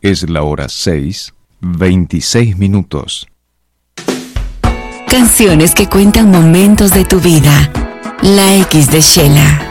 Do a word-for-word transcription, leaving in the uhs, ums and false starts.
Es la hora seis, veintiséis minutos. Canciones que cuentan momentos de tu vida. La X de Shela.